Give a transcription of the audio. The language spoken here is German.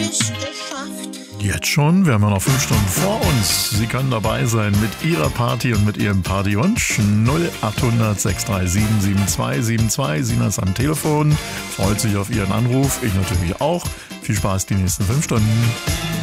ist geschafft. Jetzt schon, wir haben ja noch 5 Stunden vor uns. Sie können dabei sein mit Ihrer Party und mit Ihrem Partywunsch. 0800 637 7272. Sina ist am Telefon, freut sich auf Ihren Anruf. Ich natürlich auch. Viel Spaß die nächsten 5 Stunden.